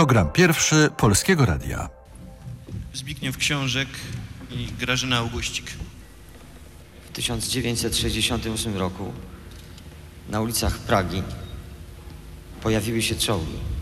Program pierwszy Polskiego Radia. Zbigniew Książek i Grażyna Augustik. W 1968 roku na ulicach Pragi pojawiły się czołgi.